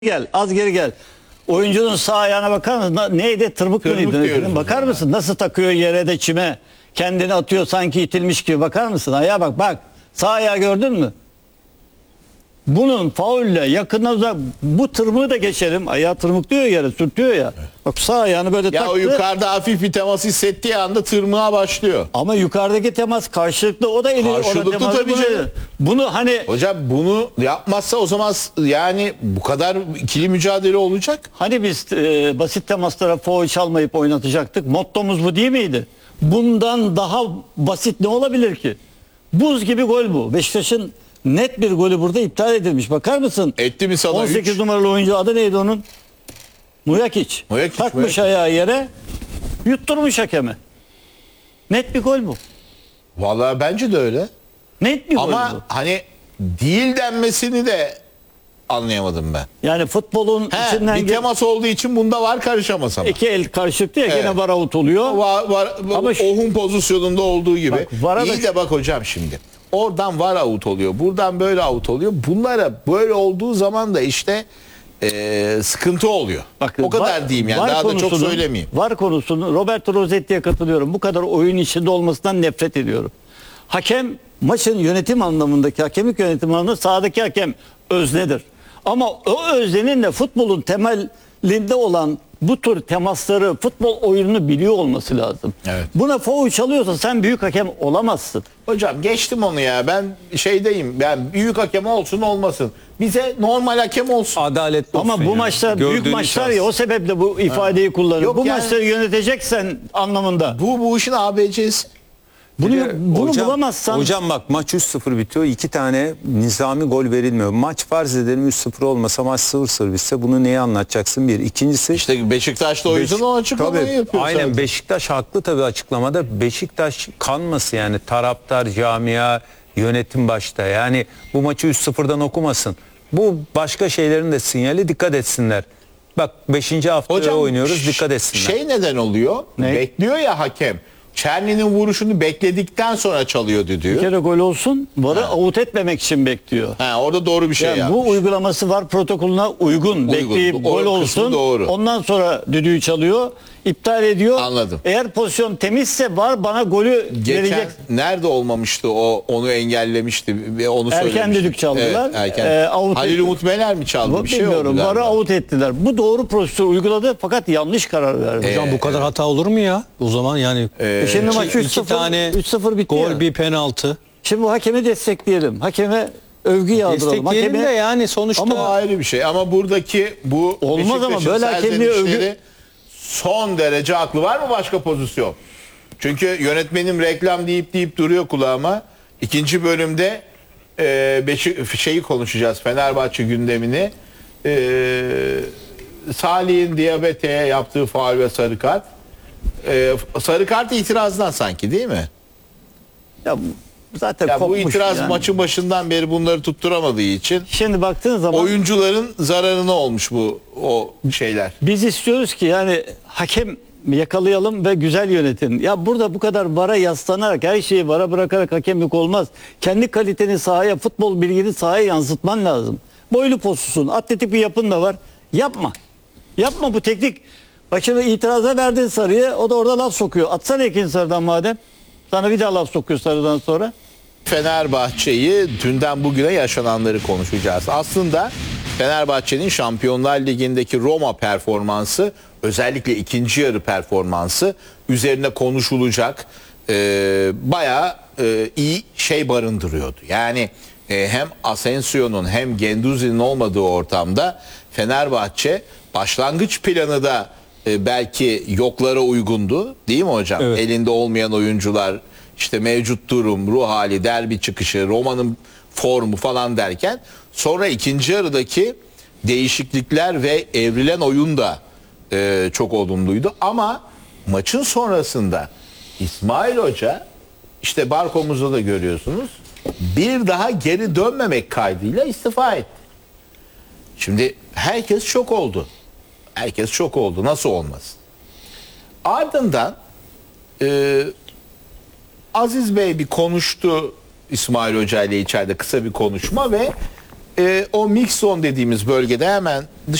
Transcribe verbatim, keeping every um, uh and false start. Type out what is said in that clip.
Gel, az geri gel. Oyuncunun sağ ayağına bakar mısın? Neydi? Tırmık mıydı? Bakar mısın? Nasıl takıyor yere de çime? Kendini atıyor sanki itilmiş gibi. Bakar mısın? Ayağa bak bak. Sağ ayağı gördün mü? Bunun faulle yakından uzak, bu tırmığı da geçelim. Ayağı tırmıklıyor yere, sürtüyor ya. Bak sağ ayağını böyle ya taktı. O yukarıda hafif bir temas hissettiği anda tırmığa başlıyor. Ama yukarıdaki temas karşılıklı, o da eli Karşılıklı teması, tabii bunu, canım. bunu hani Hocam bunu yapmazsa o zaman yani bu kadar ikili mücadele olacak. Hani biz e, basit temaslara faul çalmayıp oynatacaktık. Mottomuz bu değil miydi? Bundan daha basit ne olabilir ki? Buz gibi gol bu. Beşiktaş'ın net bir golü burada iptal edilmiş. Bakar mısın? Etti mi sana on sekiz üç? numaralı oyuncu, adı neydi onun? Mujakic. Mujakic, Takmış Mujakic. ayağı yere, yutturmuş hakeme. Net bir gol bu. Vallahi bence de öyle. Net bir gol Ama bu. hani değil denmesini de anlayamadım ben. Yani futbolun He, içinden bir ge- temas olduğu için bunda var karışamaz ama. iki el karşılıklı ya, Evet. gene var out oluyor. Var, var, Ama şu- Ohun pozisyonunda olduğu gibi. Bak, vara da- İyi de bak hocam şimdi. Oradan var out oluyor. Buradan böyle out oluyor. Bunlara böyle olduğu zaman da işte e, sıkıntı oluyor. Bakın, o kadar var- diyeyim yani. var Daha da çok konusunu- söylemeyeyim. Var konusunu Roberto Rossetti'ye katılıyorum. Bu kadar oyun içinde olmasından nefret ediyorum. Hakem, maçın yönetim anlamındaki, hakemlik yönetim anlamında sahadaki hakem öznedir. Ama o öznenin de futbolun temelinde olan bu tür temasları, futbol oyununu biliyor olması lazım. Evet. Buna faul çalıyorsa sen büyük hakem olamazsın. Hocam geçtim onu ya. Ben şeydeyim. Ben büyük hakem olsun olmasın. Bize normal hakem olsun. Adaletli Ama olsun bu yani. maçlar büyük Gördüğünü maçlar şans. ya, o sebeple bu ifadeyi kullanıyorum. Yok Bu yani- maçları yöneteceksen anlamında. Bu bu işin A B C'si. Bunu, Bir de bunu hocam, bulamazsan Hocam bak, maç üç sıfır bitiyor. iki tane nizami gol verilmiyor. Maç farz edelim üç sıfır olmasa, maç sıfır sıfır bitse, bunu neye anlatacaksın? Bir. İkincisi, İşte Beşiktaş'ta o yüzden o açıklamayı tabii, yapıyor. aynen zaten. Beşiktaş haklı tabii açıklamada. Beşiktaş kanması yani, taraftar, camia, yönetim başta. Yani bu maçı üç sıfırdan okumasın. Bu başka şeylerin de sinyali, dikkat etsinler. Bak beşinci haftaya oynuyoruz, ş- dikkat etsinler. Şey neden oluyor? Ne? Bekliyor ya hakem. Çerni'nin vuruşunu bekledikten sonra çalıyor bir düdüğü. kere gol olsun, varı avut etmemek için bekliyor. Ha, orada doğru bir şey Yani yapmış. bu uygulaması var protokolüne uygun, bekleyip O gol kısmı olsun. doğru. Ondan sonra düdüğü çalıyor, iptal ediyor. Anladım. Eğer pozisyon temizse var bana golü Geçen verecek. nerede olmamıştı o, onu engellemişti ve onu Erken söylemişti. düdük çaldılar. Evet, erken. Ee, avut Halil etti. Umut Meler mi çaldı? Bu Bir şey bilmiyorum. oldu Varı galiba. avut ettiler. Bu doğru prosedür uyguladı fakat yanlış karar verdi. Ee, Hocam bu kadar hata olur mu ya? O zaman yani E Şimdi maç iki, üç iki sıfır tane üç sıfır bitti gol, ya. bir penaltı. Şimdi bu hakemi destekleyelim. Hakeme övgü yağdıralım. Destekleyelim Hakeme de yani sonuçta Ama ayrı bir şey. Ama buradaki bu Olmaz ama Beşiktaş'ın böyle hakemliğe serzenişleri övgü- son derece haklı. Var mı başka pozisyon? Çünkü yönetmenim reklam deyip deyip duruyor kulağıma. İkinci bölümde e, Beşik, şeyi konuşacağız. Fenerbahçe gündemini. E, Salih'in Diabete'ye yaptığı faul ve sarı kart. E, sarı kart itirazdan sanki değil mi? ya zaten Ya bu kopmuş itiraz yani. maçın başından beri bunları tutturamadığı için Şimdi baktığın zaman oyuncuların zararına olmuş bu o şeyler. biz istiyoruz ki yani hakem yakalayalım ve güzel yönetin. Ya burada bu kadar vara yaslanarak, her şeyi vara bırakarak hakemlik olmaz. Kendi kaliteni sahaya, futbol bilgini sahaya yansıtman lazım. Boylu postusun, atletik bir yapın da var. Yapma. Yapma bu teknik. Bak şimdi itiraza verdin sarıyı, o da orada laf sokuyor. Atsana ikinci sarıdan madem. Sana bir daha laf sokuyor sarıdan sonra. Fenerbahçe'yi dünden bugüne yaşananları konuşacağız. Aslında Fenerbahçe'nin Şampiyonlar Ligi'ndeki Roma performansı, özellikle ikinci yarı performansı üzerine konuşulacak e, bayağı e, iyi şey barındırıyordu. Yani e, hem Asensio'nun hem Guendouzi'nin olmadığı ortamda Fenerbahçe başlangıç planı da e, belki yoklara uygundu, değil mi hocam? Evet. Elinde olmayan oyuncular, işte mevcut durum, ruh hali, derbi çıkışı, Roma'nın formu falan derken sonra ikinci yarıdaki değişiklikler ve evrilen oyun da e, çok olumluydu. Ama maçın sonrasında İsmail Hoca, işte Barkomuzda da görüyorsunuz, bir daha geri dönmemek kaydıyla istifa etti. Şimdi herkes şok oldu. Herkes şok oldu. Nasıl olmaz? Ardından e, Aziz Bey bir konuştu İsmail Hoca ile içeride, kısa bir konuşma ve e, o mix zone dediğimiz bölgede hemen